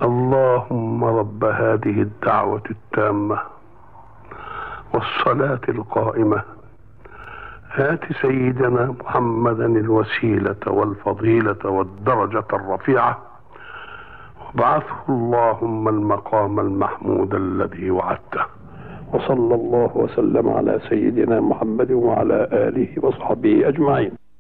اللهم رب هذه الدعوة التامة والصلاة القائمة آت سيدنا محمدا الوسيلة والفضيلة والدرجة الرفيعة وابعثه اللهم المقام المحمود الذي وعدته. وصلى الله وسلم على سيدنا محمد وعلى آله وصحبه أجمعين.